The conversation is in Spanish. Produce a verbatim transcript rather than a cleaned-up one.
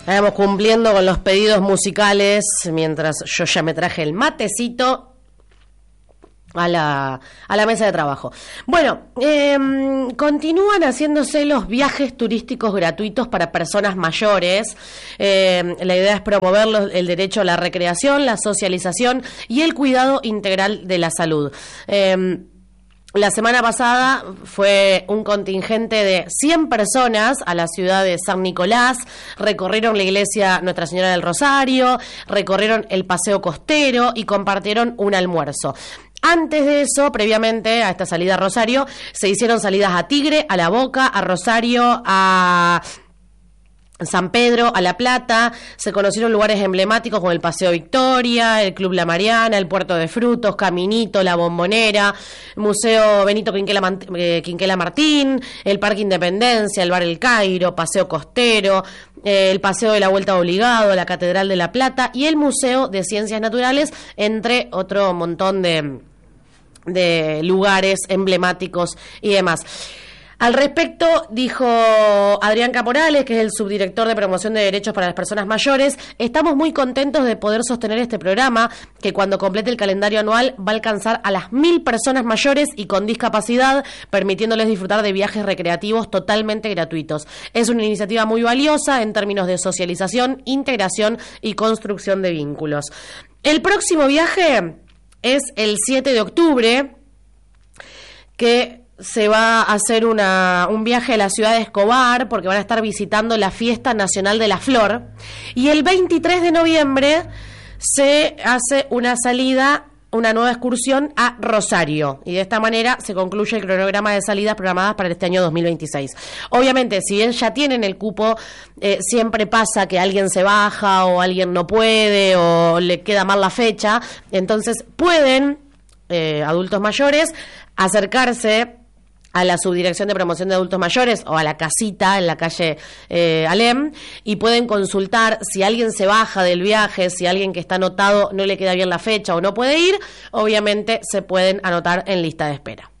Vamos cumpliendo con los pedidos musicales mientras yo ya me traje el matecito a la, a la mesa de trabajo. Bueno, eh, continúan haciéndose los viajes turísticos gratuitos para personas mayores. Eh, la idea es promover los, el derecho a la recreación, la socialización y el cuidado integral de la salud. Eh, La semana pasada fue un contingente de cien personas a la ciudad de San Nicolás, recorrieron la iglesia Nuestra Señora del Rosario, recorrieron el paseo costero y compartieron un almuerzo. Antes de eso, previamente a esta salida a Rosario, se hicieron salidas a Tigre, a La Boca, a Rosario, a San Pedro, a La Plata. Se conocieron lugares emblemáticos como el Paseo Victoria, el Club La Mariana, el Puerto de Frutos, Caminito, La Bombonera, Museo Benito Quinquela, eh, Quinquela Martín, el Parque Independencia, el Bar El Cairo, Paseo Costero, eh, el Paseo de la Vuelta Obligado, la Catedral de La Plata y el Museo de Ciencias Naturales, entre otro montón de, de lugares emblemáticos y demás. Al respecto, dijo Adrián Caporales, que es el subdirector de promoción de derechos para las personas mayores: estamos muy contentos de poder sostener este programa, que cuando complete el calendario anual va a alcanzar a las mil personas mayores y con discapacidad, permitiéndoles disfrutar de viajes recreativos totalmente gratuitos. Es una iniciativa muy valiosa en términos de socialización, integración y construcción de vínculos. El próximo viaje es el siete de octubre, que se va a hacer una, un viaje a la ciudad de Escobar, porque van a estar visitando la Fiesta Nacional de la Flor. Y el veintitrés de noviembre se hace una salida, una nueva excursión a Rosario. Y de esta manera se concluye el cronograma de salidas programadas para este año dos mil veintiséis. Obviamente, si bien ya tienen el cupo, eh, siempre pasa que alguien se baja o alguien no puede o le queda mal la fecha. Entonces pueden, eh, adultos mayores, acercarse a la Subdirección de Promoción de Adultos Mayores o a la casita en la calle eh, Alem, y pueden consultar si alguien se baja del viaje, si alguien que está anotado no le queda bien la fecha o no puede ir. Obviamente se pueden anotar en lista de espera.